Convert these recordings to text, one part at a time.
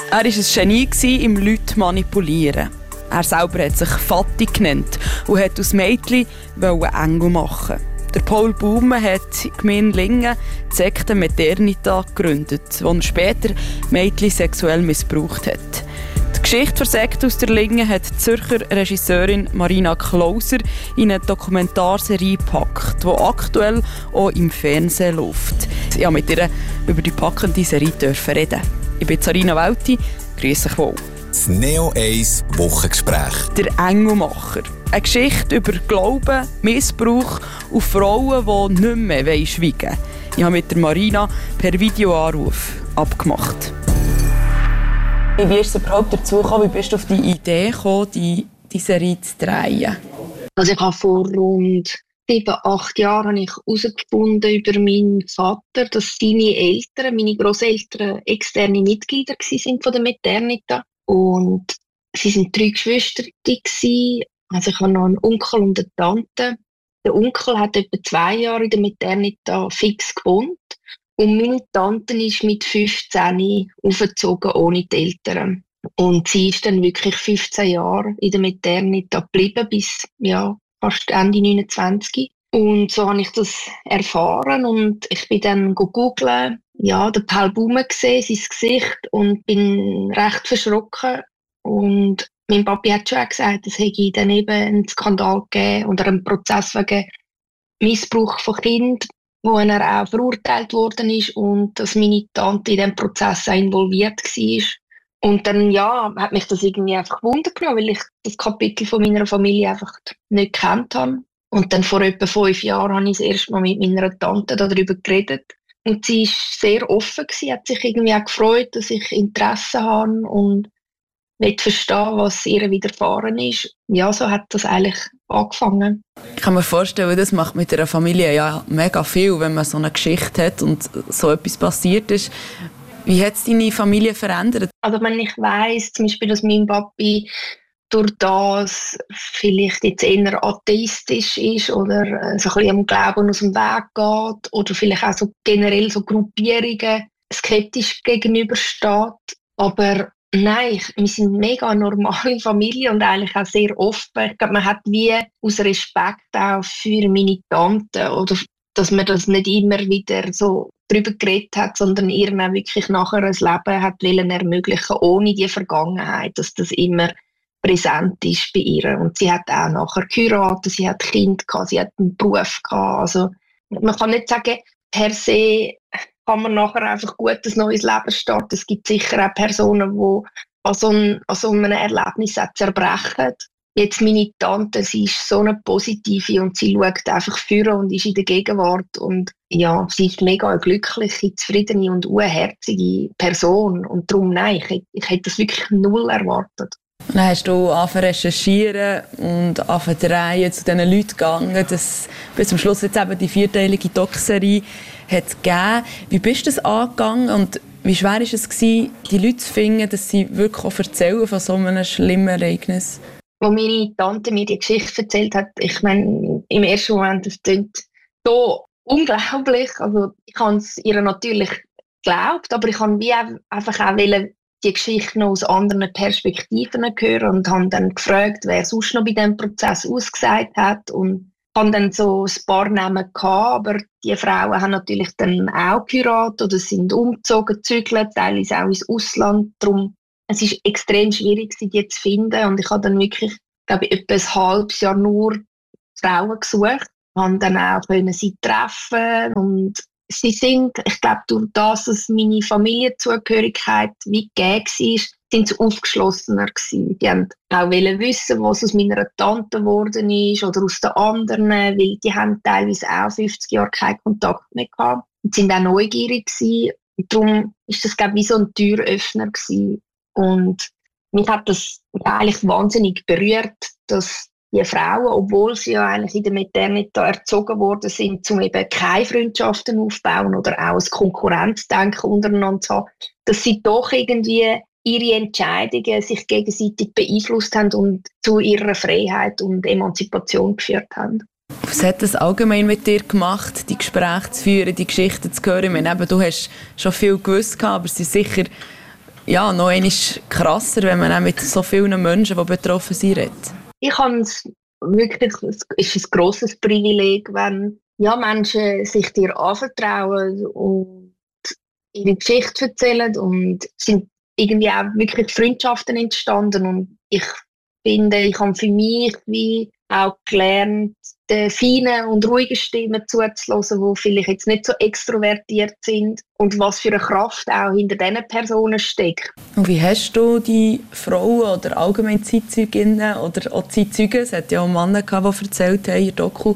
Er war ein Genie im Leute manipulieren. Er selber hat sich Vati genannt und wollte aus Mädchen Engel machen. Der Paul Baumann hat in Gemeinde Lingen die Sekte Maternita gegründet, wo er später Mädchen sexuell missbraucht hat. Die Geschichte der Sekte aus der Lingen hat die Zürcher Regisseurin Marina Klauser in eine Dokumentarserie gepackt, die aktuell auch im Fernsehen läuft. Ich durfte mit ihr über die packende Serie reden. Ich bin Sarina Welti, grüße euch wohl. Das Neo 1 Wochengespräch. Der Engelmacher. Eine Geschichte über Glauben, Missbrauch und Frauen, die nicht mehr schweigen wollen. Ich habe mit der Marina per Videoanruf abgemacht. Wie ist es überhaupt dazu gekommen? Wie bist du auf die Idee gekommen, die Serie zu drehen? Also ich habe vor rund 7-8 Jahren herausgefunden über meinen Vater, dass seine Eltern, meine Grosseltern, externe Mitglieder waren von der Maternita. Und sie waren 3 Geschwister. Also ich habe noch einen Onkel und eine Tante. Der Onkel hat etwa 2 Jahre in der Maternita fix gewohnt. Und meine Tante ist mit 15 aufgezogen, ohne die Eltern. Und sie ist dann wirklich 15 Jahre in der Maternita geblieben, bis fast Ende 29. Und so habe ich das erfahren und ich bin dann googeln, den Paul Baumann gesehen, sein Gesicht, und bin recht verschrocken. Und mein Papi hat schon gesagt, es hätte dann eben einen Skandal gegeben oder einen Prozess wegen Missbrauch von Kindern, wo er auch verurteilt worden ist und dass meine Tante in diesem Prozess auch involviert war. Und dann, hat mich das irgendwie einfach Wunder genommen, weil ich das Kapitel von meiner Familie einfach nicht gekannt habe. Und dann vor etwa 5 Jahren habe ich das erste Mal mit meiner Tante darüber geredet. Und sie war sehr offen, hat sich irgendwie auch gefreut, dass ich Interesse habe und will verstehen, was ihr widerfahren ist. Ja, so hat das eigentlich angefangen. Ich kann mir vorstellen, das macht mit einer Familie ja mega viel, wenn man so eine Geschichte hat und so etwas passiert ist. Wie hat es deine Familie verändert? Also wenn ich weiss, zum Beispiel, dass mein Papi durch das vielleicht jetzt eher atheistisch ist oder so ein bisschen am Glauben aus dem Weg geht oder vielleicht auch so generell so Gruppierungen skeptisch gegenübersteht. Aber nein, wir sind eine mega normale Familie und eigentlich auch sehr offen. Ich glaube, man hat wie aus Respekt auch für meine Tante oder dass man das nicht immer wieder so darüber geredet hat, sondern ihr auch wirklich nachher ein Leben hat wollen ermöglichen, ohne die Vergangenheit, dass das immer präsent ist bei ihr. Und sie hat auch nachher geheiratet, sie hat Kinder gehabt, sie hat einen Beruf gehabt. Also man kann nicht sagen, per se kann man nachher einfach gut ein neues Leben starten. Es gibt sicher auch Personen, die an so einem Erlebnis auch zerbrechen. Jetzt meine Tante, sie ist so eine positive und sie schaut einfach führen und ist in der Gegenwart. Und ja, sie ist mega eine glückliche, zufriedene und unherzige Person. Und darum, nein, ich hätte das wirklich null erwartet. Dann hast du angefangen zu recherchieren und angefangen zu drehen, zu diesen Leuten gegangen, dass bis zum Schluss jetzt eben die 4-teilige Doc-Serie hat gegeben. Wie bist du das angegangen und wie schwer war es, die Leute zu finden, dass sie wirklich auch erzählen von so einem schlimmen Ereignis? Als meine Tante mir die Geschichte erzählt hat, ich meine, im ersten Moment, das klingt so unglaublich. Also ich habe es ihr natürlich geglaubt, aber ich habe wie einfach auch die Geschichte noch aus anderen Perspektiven hören und habe dann gefragt, wer sonst noch bei diesem Prozess ausgesagt hat und habe dann so ein paar Namen gehabt, aber die Frauen haben natürlich dann auch geheiratet oder sind umgezogen, gezügelt, teilweise auch ins Ausland. Darum, es ist extrem schwierig, sie die zu finden und ich habe dann wirklich, glaube ich, etwa ein halbes Jahr nur Frauen gesucht, habe dann auch sie treffen und sie sind, ich glaube, durch das, dass meine Familienzugehörigkeit wie gegeben war, sind sie aufgeschlossener gewesen. Die wollten auch wissen, was aus meiner Tante geworden ist oder aus den anderen, weil die haben teilweise auch 50 Jahre keinen Kontakt mehr gehabt und sind auch neugierig gewesen. Und darum war das, glaube ich, wie so ein Türöffner gewesen. Und mich hat das eigentlich wahnsinnig berührt, dass die Frauen, obwohl sie ja eigentlich in der Maternita erzogen worden sind, um eben keine Freundschaften aufzubauen oder auch ein Konkurrenzdenken untereinander zu haben, dass sie doch irgendwie ihre Entscheidungen sich gegenseitig beeinflusst haben und zu ihrer Freiheit und Emanzipation geführt haben. Was hat das allgemein mit dir gemacht, die Gespräche zu führen, die Geschichten zu hören? Ich meine, du hast schon viel gewusst, aber es sind sicher ja, noch einmal krasser, wenn man auch mit so vielen Menschen, die betroffen sind, redet. Ich habe es wirklich, es ist ein grosses Privileg, wenn Menschen sich dir anvertrauen und ihre Geschichte erzählen, und es sind irgendwie auch wirklich Freundschaften entstanden, und ich finde, ich habe für mich wie auch gelernt, den feinen und ruhigen Stimmen zuzuhören, die vielleicht jetzt nicht so extrovertiert sind, und was für eine Kraft auch hinter diesen Personen steckt. Und wie hast du die Frauen oder allgemein Zeitzeuginnen oder auch Zeitzeugen, es hat ja auch Männer gehabt, die erzählt haben in der Doku,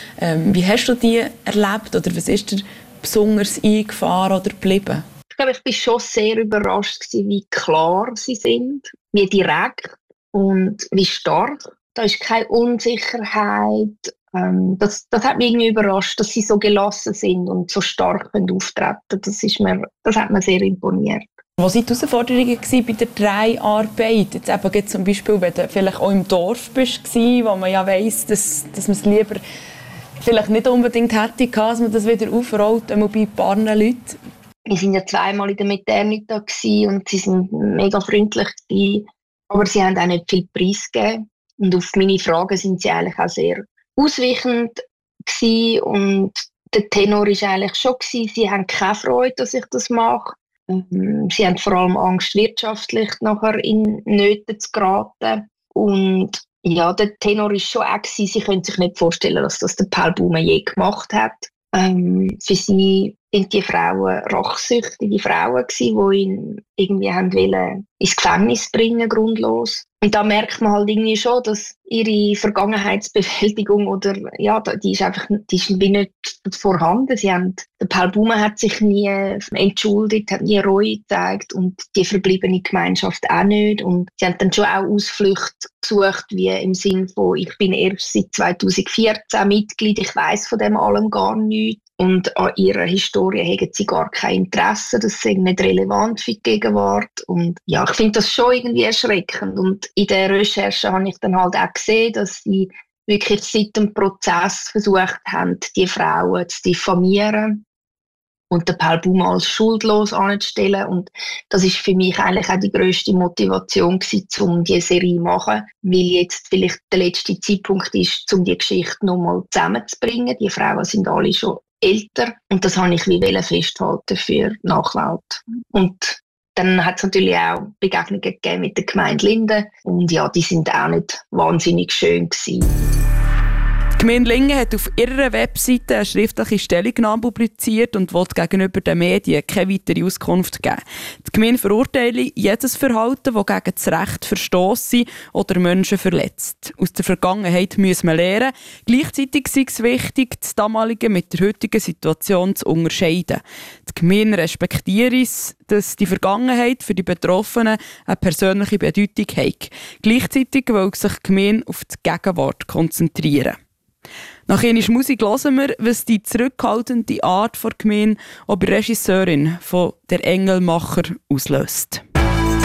wie hast du die erlebt oder was ist dir besonders eingefahren oder geblieben? Ich glaube, ich war schon sehr überrascht gewesen, wie klar sie sind, wie direkt und wie stark. Da ist keine Unsicherheit. Das hat mich irgendwie überrascht, dass sie so gelassen sind und so stark auftreten. Das hat mir sehr imponiert. Was waren die Herausforderungen bei der Dreharbeit? Jetzt eben zum Beispiel, wenn du vielleicht auch im Dorf warst, wo man ja weiss, dass man es lieber vielleicht nicht unbedingt hätte, dass man das wieder aufrollt, bei ein paar Leuten. Wir waren ja zweimal in der Maternität und sie waren mega freundlich gewesen, aber sie haben auch nicht viel preisgegeben. Und auf meine Fragen sind sie eigentlich auch sehr ausweichend gewesen. Und der Tenor war eigentlich schon gewesen, sie haben keine Freude, dass ich das mache. Sie haben vor allem Angst, wirtschaftlich nachher in Nöte zu geraten. Und ja, der Tenor war schon auch gewesen, sie können sich nicht vorstellen, dass das der Paul Baumann je gemacht hat. Für sie sind die Frauen rachsüchtige Frauen gewesen, die ihn irgendwie wollten ins Gefängnis bringen, grundlos. Und da merkt man halt irgendwie schon, dass ihre Vergangenheitsbewältigung die ist wie nicht vorhanden. Der Paul Baumann hat sich nie entschuldigt, hat nie Reue gezeigt und die verbliebene Gemeinschaft auch nicht. Und sie haben dann schon auch Ausflüchte gesucht, wie im Sinn von, ich bin erst seit 2014 Mitglied, ich weiss von dem allem gar nichts. Und an ihrer Historie haben sie gar kein Interesse, das ist nicht relevant für die Gegenwart. Und ja, ich finde das schon irgendwie erschreckend. Und in der Recherche habe ich dann halt auch gesehen, dass sie wirklich seit dem Prozess versucht haben, die Frauen zu diffamieren und den Paul Baumann als schuldlos anzustellen. Und das ist für mich eigentlich auch die grösste Motivation gewesen, um diese Serie zu machen, weil jetzt vielleicht der letzte Zeitpunkt ist, um die Geschichte nochmal zusammenzubringen. Die Frauen sind alle schon älter und das habe ich festhalten für die Nachwelt. Und dann hat es natürlich auch Begegnungen gegeben mit der Gemeinde Linden und ja, die sind auch nicht wahnsinnig schön gewesen. Die Gemeinde Lingen hat auf ihrer Webseite eine schriftliche Stellungnahme publiziert und will gegenüber den Medien keine weitere Auskunft geben. Die Gemeinde verurteile jedes Verhalten, das gegen das Recht verstösst oder Menschen verletzt. Aus der Vergangenheit muss man lernen. Gleichzeitig ist es wichtig, das damalige mit der heutigen Situation zu unterscheiden. Die Gemeinde respektiert es, dass die Vergangenheit für die Betroffenen eine persönliche Bedeutung hat. Gleichzeitig will sich die Gemeinde auf die Gegenwart konzentrieren. Nach ihrer Musik hören wir, was die zurückhaltende Art der Gemeinde auch bei der Regisseurin von «Der Engelmacher» auslöst.